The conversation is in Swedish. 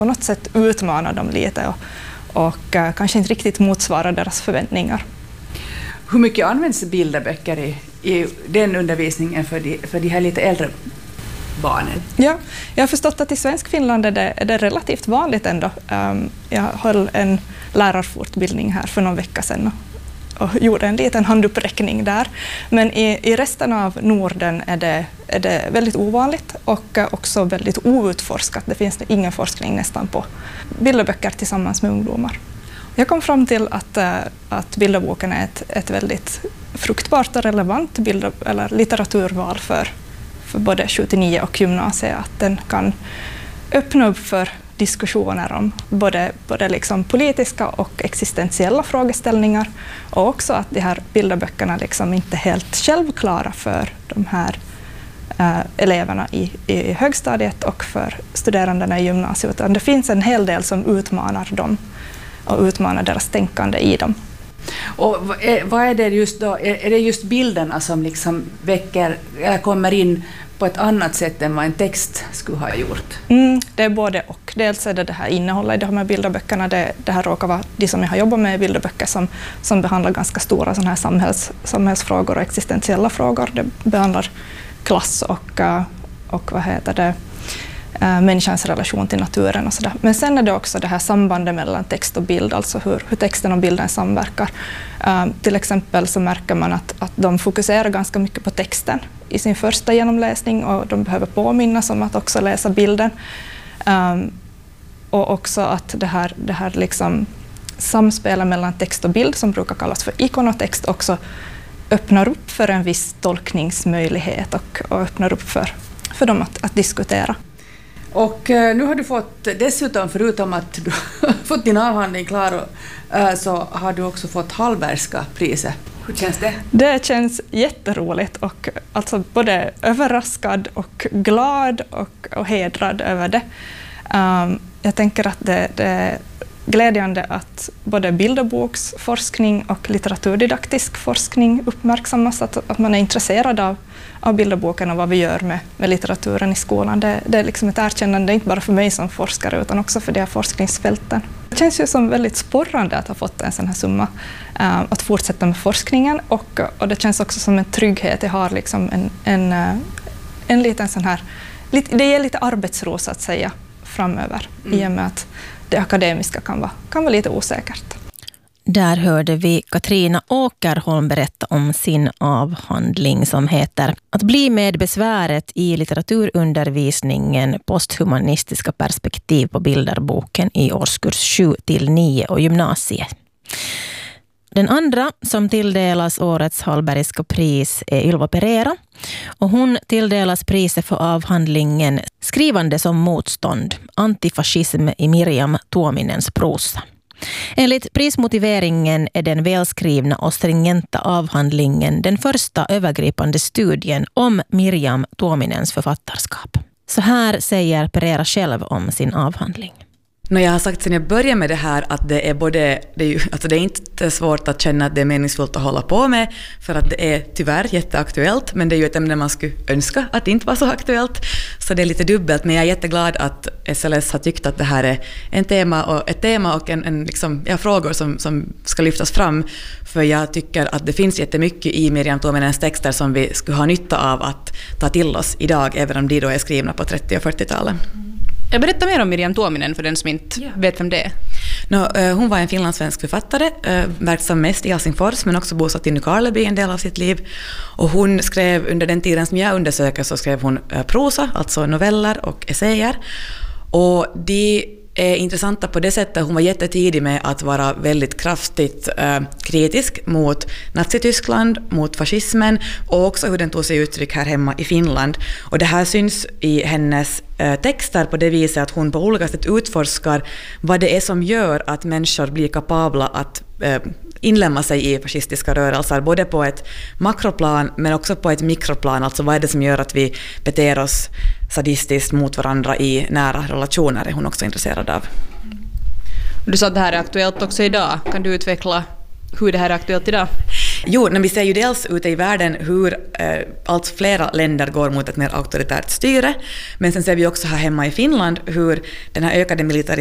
på något sätt utmana dem lite och kanske inte riktigt motsvara deras förväntningar. Hur mycket används bilderböcker i den undervisningen för de här lite äldre barnen? Ja, jag har förstått att i svensk Finland är det relativt vanligt ändå. Jag höll en lärarfortbildning här för någon vecka sedan och gjorde en liten handuppräckning där. Men i resten av Norden är det väldigt ovanligt och också väldigt outforskat. Det finns ingen forskning nästan på bilderböcker tillsammans med ungdomar. Jag kom fram till att bilderboken är ett väldigt fruktbart och relevant eller litteraturval för både 7-9 och gymnasiet. Att den kan öppna upp för diskussioner om både liksom politiska och existentiella frågeställningar, och också att de här bilderböckerna liksom inte är helt självklara för de här eleverna i högstadiet och för studerandena i gymnasiet, utan det finns en hel del som utmanar dem och utmanar deras tänkande i dem. Och vad är det just då? Är det just bilderna som liksom väcker eller kommer in på ett annat sätt än vad en text skulle ha gjort? Det är både och. Dels är det här innehållet i de här bilderböckerna. Det här råkar vara de som jag har jobbat med bilderböcker som behandlar ganska stora såna här samhällsfrågor och existentiella frågor. Det behandlar klass och människans relation till naturen och sådär. Men sen är det också det här sambandet mellan text och bild, alltså hur texten och bilden samverkar. Till exempel så märker man att de fokuserar ganska mycket på texten i sin första genomläsning, och de behöver påminnas om att också läsa bilden. Och också att det här liksom samspelet mellan text och bild, som brukar kallas för ikonotext, också öppnar upp för en viss tolkningsmöjlighet och öppnar upp för dem att diskutera. Och nu har du fått, dessutom förutom att du har fått din avhandling klar, så har du också fått Hallbergska priset. Hur känns det? Det känns jätteroligt och alltså både överraskad och glad och hedrad över det. Jag tänker att det är glädjande att både bilderboksforskning och litteraturdidaktisk forskning uppmärksammas, att man är intresserad av bilderboken och vad vi gör med litteraturen i skolan. Det är liksom ett erkännande, inte bara för mig som forskare utan också för de här forskningsfälten. Det känns ju som väldigt sporrande att ha fått en sån här summa att fortsätta med forskningen, och det känns också som en trygghet. Jag har liksom en liten sån här, det ger lite arbetsro så att säga framöver, i och med att det akademiska kan vara lite osäkert. Där hörde vi Katrina Åkerholm berätta om sin avhandling som heter Att bli med besväret i litteraturundervisningen, posthumanistiska perspektiv på bilderboken i årskurs 7-9 och gymnasiet. Den andra som tilldelas årets Hallbergska pris är Ylva Pereira, och hon tilldelas priset för avhandlingen Skrivande som motstånd, antifascism i Miriam Tuominens prosa. Enligt prismotiveringen är den välskrivna och stringenta avhandlingen den första övergripande studien om Miriam Tuominens författarskap. Så här säger Pereira själv om sin avhandling. Jag har sagt sedan jag började med det här att det är inte svårt att känna att det är meningsfullt att hålla på med, för att det är tyvärr jätteaktuellt, men det är ju ett ämne man skulle önska att det inte var så aktuellt, så det är lite dubbelt. Men jag är jätteglad att SLS har tyckt att det här är ett tema och en liksom, frågor som ska lyftas fram, för jag tycker att det finns jättemycket i Miriam Tuominens texter som vi skulle ha nytta av att ta till oss idag, även om de då är skrivna på 30- och 40-talet. Jag berättar mer om Miriam Tuominen för den som inte vet vem det är. Hon var en finlandssvensk författare, verksam mest i Helsingfors men också bosatt i Nykarleby en del av sitt liv. Och hon skrev, under den tiden som jag undersöker, så skrev hon prosa, alltså noveller och essäer. Och de är intressanta på det sättet. Hon var jättetidig med att vara väldigt kraftigt kritisk mot Nazityskland, mot fascismen, och också hur den tog sig uttryck här hemma i Finland. Och det här syns i hennes texter på det viset att hon på olika sätt utforskar vad det är som gör att människor blir kapabla att inlämna sig i fascistiska rörelser, både på ett makroplan men också på ett mikroplan. Alltså vad är det som gör att vi beter oss sadistiskt mot varandra i nära relationer, är hon också intresserad av. Du sa att det här är aktuellt också idag. Kan du utveckla hur det här är aktuellt idag? Jo, när vi ser ju dels ute i världen hur allt flera länder går mot ett mer auktoritärt styre, men sen ser vi också här hemma i Finland hur den här ökade